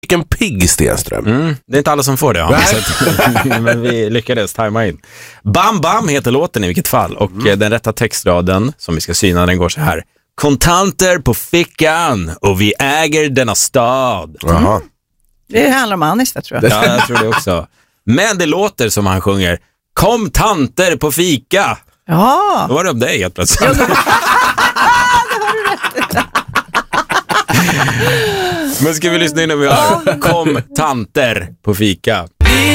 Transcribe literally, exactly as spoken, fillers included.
Vilken pigg, Stenström. Mm, det är inte alla som får det. Ja. Men vi lyckades tajma in. Bam Bam heter låten i vilket fall. Och mm. den rätta textraden som vi ska syna, den går så här. Kontanter på fickan och vi äger denna stad. Jaha. Mm. Det handlar om Anista, tror jag. Ja, jag tror det också. Men det låter som han sjunger. Kom tanter på fika. Ja. Då var det om dig helt plötsligt. Ja, det har du rätt. Men ska vi lyssna in om vi har Kom tanter på fika.